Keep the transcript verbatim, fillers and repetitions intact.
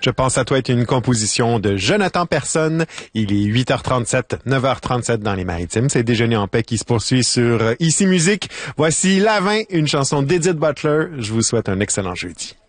Je pense à toi est une composition de Jonathan Personne. Il est huit heures trente-sept, neuf heures trente-sept dans les Maritimes. C'est Déjeuner en paix qui se poursuit sur Ici Musique. Voici La vingt, une chanson d'Edith Butler. Je vous souhaite un excellent jeudi.